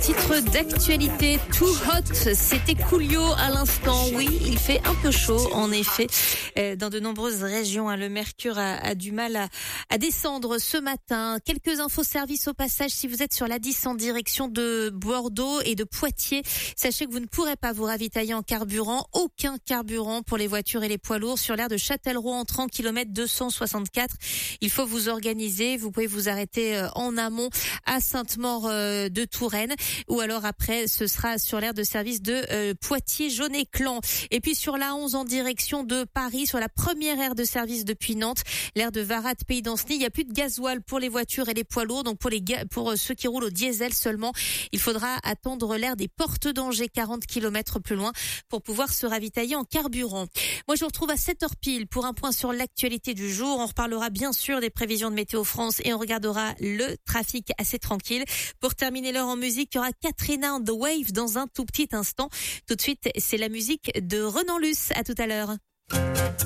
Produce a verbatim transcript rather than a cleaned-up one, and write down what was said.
titre d'actualité, Too Hot, c'était Coolio à l'instant. Oui, il fait un peu chaud, en effet, dans de nombreuses régions. Le mercure a, a du mal à, à descendre ce matin. Quelques infos services au passage. Si vous êtes sur l'A dix en direction de Bordeaux et de Poitiers, sachez que vous ne pourrez pas vous ravitailler en carburant. Aucun carburant pour les voitures et les poids lourds sur l'aire de Châtellerault entrant kilomètre deux cent soixante-quatre. Il faut vous organiser. Vous pouvez vous arrêter en amont à Sainte-Maure de Touraine, ou alors après ce sera sur l'aire de service de euh, Poitiers, Jaune-et-Clan. Et puis sur l'A onze en direction de Paris, sur la première aire de service depuis Nantes, l'aire de Varat, Pays d'Anceny, il n'y a plus de gasoil pour les voitures et les poids lourds, donc pour les ga- pour ceux qui roulent au diesel seulement, il faudra attendre l'aire des Portes d'Angers, quarante kilomètres plus loin, pour pouvoir se ravitailler en carburant. Moi je vous retrouve à sept heures pile pour un point sur l'actualité du jour. On reparlera bien sûr des prévisions de Météo France et on regardera le trafic assez tranquille. Pour terminer l'heure en musique, il y aura Katrina on the Wave dans un tout petit instant. Tout de suite, c'est la musique de Renan Luce. À tout à l'heure.